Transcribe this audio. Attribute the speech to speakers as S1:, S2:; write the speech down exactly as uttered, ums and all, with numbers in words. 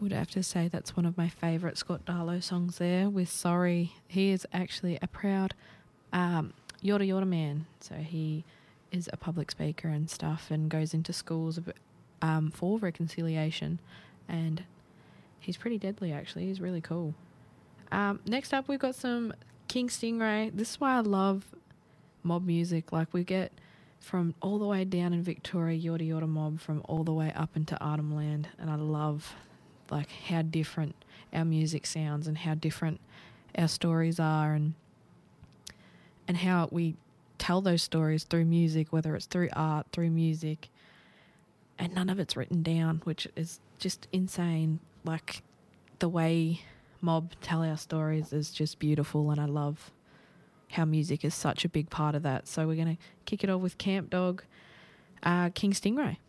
S1: would have to say that's one of my favourite Scott Darlow songs there with Sorry. He is actually a proud um, Yorta Yorta man. So he is a public speaker and stuff and goes into schools um, for reconciliation. And he's pretty deadly, actually. He's really cool. Um, next up, we've got some King Stingray. This is why I love mob music. Like, we get from all the way down in Victoria, Yorta Yorta mob, from all the way up into Arnhem Land. And I love like how different our music sounds and how different our stories are, and and how we tell those stories through music, whether it's through art, through music, and none of it's written down, which is just insane. Like, the way mob tell our stories is just beautiful, and I love how music is such a big part of that. So we're going to kick it off with Camp Dog, uh, King Stingray.